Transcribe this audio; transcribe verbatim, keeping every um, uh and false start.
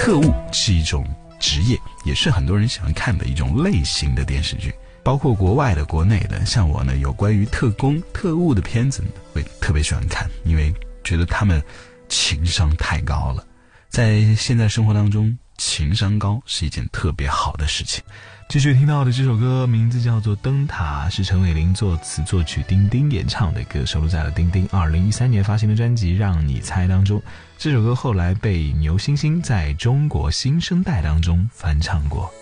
特务是一种职业，也是很多人喜欢看的一种类型的电视剧，包括国外的国内的。像我呢，有关于特工特务的片子会特别喜欢看，因为觉得他们情商太高了。在现在生活当中，情商高是一件特别好的事情。继续听到的这首歌名字叫做《灯塔》，是陈伟霆作词作曲，丁丁演唱的歌，收录在了丁丁二零一三年发行的专辑《让你猜》当中。这首歌后来被牛星星在中国新生代当中翻唱过。